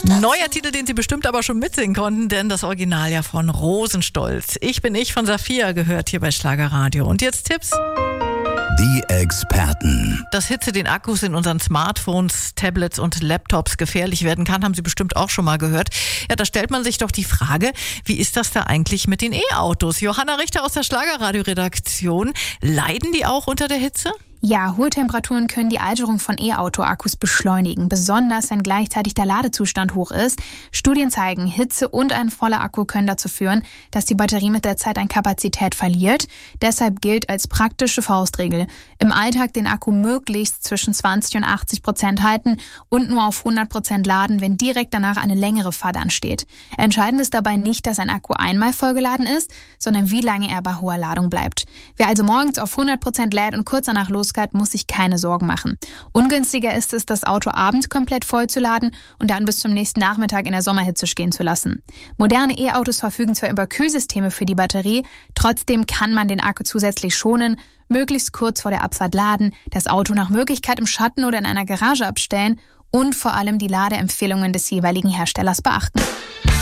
dazu. Neuer Titel, den Sie bestimmt aber schon mitsingen konnten, denn das Original ja von Rosenstolz. Ich bin ich von Saphia gehört hier bei Schlagerradio. Und jetzt Tipps. Die Experten. Dass Hitze den Akkus in unseren Smartphones, Tablets und Laptops gefährlich werden kann, haben Sie bestimmt auch schon mal gehört. Ja, da stellt man sich doch die Frage, wie ist das da eigentlich mit den E-Autos? Johanna Richter aus der Schlagerradio-Redaktion. Leiden die auch unter der Hitze? Ja, hohe Temperaturen können die Alterung von E-Auto-Akkus beschleunigen, besonders wenn gleichzeitig der Ladezustand hoch ist. Studien zeigen, Hitze und ein voller Akku können dazu führen, dass die Batterie mit der Zeit an Kapazität verliert. Deshalb gilt als praktische Faustregel, im Alltag den Akku möglichst zwischen 20 und 80% halten und nur auf 100% laden, wenn direkt danach eine längere Fahrt ansteht. Entscheidend ist dabei nicht, dass ein Akku einmal vollgeladen ist, sondern wie lange er bei hoher Ladung bleibt. Wer also morgens auf 100% lädt und kurz danach losgeht, muss sich keine Sorgen machen. Ungünstiger ist es, das Auto abends komplett voll zu laden und dann bis zum nächsten Nachmittag in der Sommerhitze stehen zu lassen. Moderne E-Autos verfügen zwar über Kühlsysteme für die Batterie, trotzdem kann man den Akku zusätzlich schonen, möglichst kurz vor der Abfahrt laden, das Auto nach Möglichkeit im Schatten oder in einer Garage abstellen und vor allem die Ladeempfehlungen des jeweiligen Herstellers beachten.